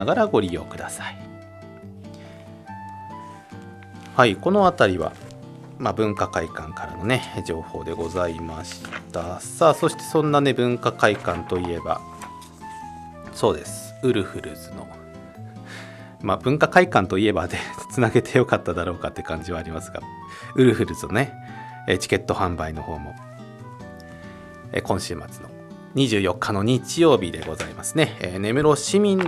ながらご利用ください。はい、この辺りは、文化会館からのね情報でございました。さあ、そしてそんなね文化会館といえば、そうです、ウルフルズの文化会館といえばでつなげてよかっただろうかって感じはありますが、ウルフルズのねチケット販売の方も今週末の24日の日曜日でございますね。根室市民の